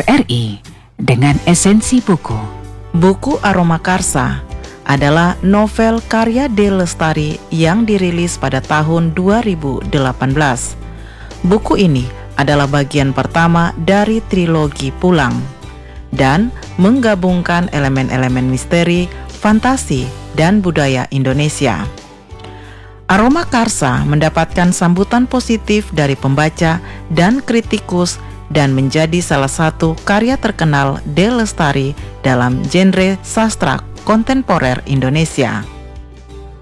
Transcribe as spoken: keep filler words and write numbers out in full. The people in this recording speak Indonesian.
R I dengan esensi buku. Buku Aroma Karsa adalah novel karya D. Lestari yang dirilis pada tahun dua ribu delapan belas. Buku ini adalah bagian pertama dari trilogi Pulang dan menggabungkan elemen-elemen misteri, fantasi, dan budaya Indonesia. Aroma Karsa mendapatkan sambutan positif dari pembaca dan kritikus dan menjadi salah satu karya terkenal D. Lestari dalam genre sastra kontemporer Indonesia.